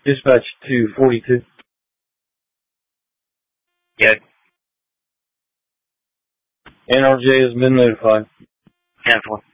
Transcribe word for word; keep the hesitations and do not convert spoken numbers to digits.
Dispatch to forty-two. Yeah. N R J has been notified. ten four.